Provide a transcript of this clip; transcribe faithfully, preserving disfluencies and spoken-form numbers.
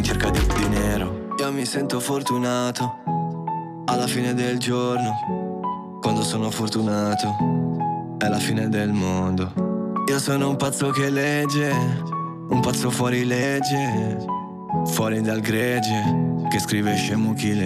in cerca di dinero. Io mi sento fortunato alla fine del giorno, quando sono fortunato è la fine del mondo. Io sono un pazzo che legge, un pazzo fuori legge, fuori dal gregge, che scrive scemo chi legge.